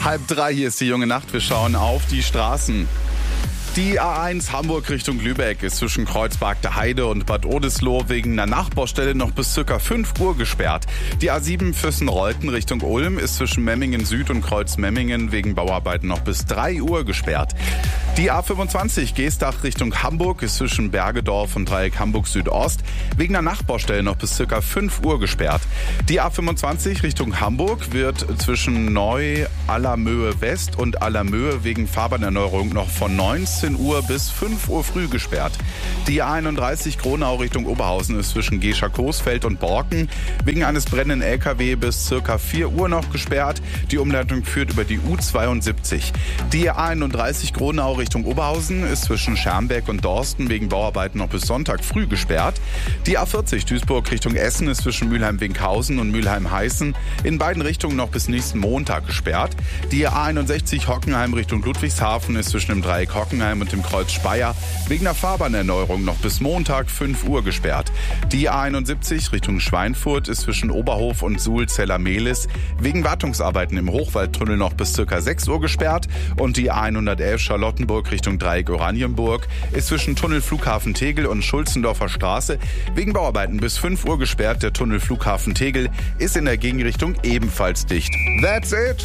2:30, hier ist die junge Nacht. Wir schauen auf die Straßen. Die A1 Hamburg Richtung Lübeck ist zwischen Kreuzberg der Heide und Bad Oldesloe wegen einer Nachbaustelle noch bis ca. 5 Uhr gesperrt. Die A7 Füssen-Reuten Richtung Ulm ist zwischen Memmingen Süd und Kreuz-Memmingen wegen Bauarbeiten noch bis 3 Uhr gesperrt. Die A25 Geestach Richtung Hamburg ist zwischen Bergedorf und Dreieck Hamburg Südost wegen einer Nachbaustelle noch bis ca. 5 Uhr gesperrt. Die A25 Richtung Hamburg wird zwischen Neu-Allermöhe West und Allermöhe wegen Fahrbahnerneuerung noch von 19 Uhr bis 5 Uhr früh gesperrt. Die A31 Kronau Richtung Oberhausen ist zwischen Gescher-Coesfeld und Borken wegen eines brennenden LKW bis ca. 4 Uhr noch gesperrt. Die Umleitung führt über die U72. Die A31 Kronau Richtung Oberhausen ist zwischen Schermbeck und Dorsten wegen Bauarbeiten noch bis Sonntag früh gesperrt. Die A40 Duisburg Richtung Essen ist zwischen Mülheim-Winkhausen und Mülheim-Heißen in beiden Richtungen noch bis nächsten Montag gesperrt. Die A61 Hockenheim Richtung Ludwigshafen ist zwischen dem Dreieck Hockenheim und dem Kreuz Speyer wegen der Fahrbahnnerneuerung noch bis Montag 5 Uhr gesperrt. Die A71 Richtung Schweinfurt ist zwischen Oberhof und Suhl-Zeller-Mehlis wegen Wartungsarbeiten im Hochwaldtunnel noch bis ca. 6 Uhr gesperrt und die A111 Charlottenburg Richtung Dreieck Oranienburg ist zwischen Tunnel Flughafen Tegel und Schulzendorfer Straße wegen Bauarbeiten bis 5 Uhr gesperrt. Der Tunnel Flughafen Tegel ist in der Gegenrichtung ebenfalls dicht. That's it!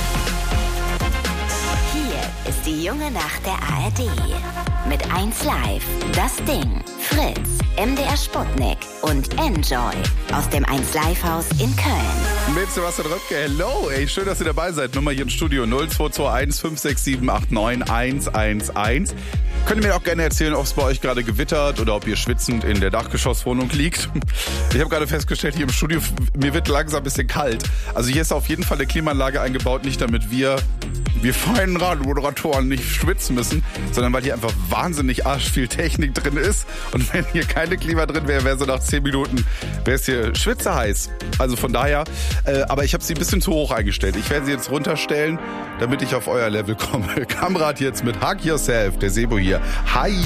Ist die junge Nacht der ARD. Mit 1Live, Das Ding, Fritz, MDR Sputnik und Enjoy aus dem 1Live-Haus in Köln. Mit Sebastian Röpke, hello, ey, schön, dass ihr dabei seid. Nummer hier im Studio 0221 567 89 111. Könnt ihr mir auch gerne erzählen, ob es bei euch gerade gewittert oder ob ihr schwitzend in der Dachgeschosswohnung liegt. Ich habe gerade festgestellt, hier im Studio, mir wird langsam ein bisschen kalt. Also hier ist auf jeden Fall eine Klimaanlage eingebaut, nicht damit wir feinen Radiomoderatoren nicht schwitzen müssen, sondern weil hier einfach wahnsinnig arschviel Technik drin ist. Und wenn hier keine Klima drin wäre, wäre so nach 10 Minuten, wäre es hier schwitzeheiß. Also von daher, aber ich habe sie ein bisschen zu hoch eingestellt. Ich werde sie jetzt runterstellen, damit ich auf euer Level komme. Kamrat jetzt mit Hug Yourself, der Sebo hier. Hi!